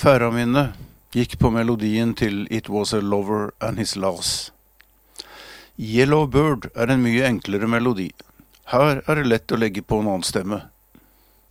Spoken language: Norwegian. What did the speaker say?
Færa mine gikk på melodien til It Was a Lover and His Loss. Yellow Bird en mye enklere melodi. Her det lett å legge på en annen stemme.